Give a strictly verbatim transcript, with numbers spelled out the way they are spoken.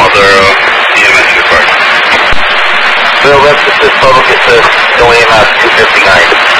other uh, E M S department. Bill, let's assist public assist, no E M S two fifty-nine.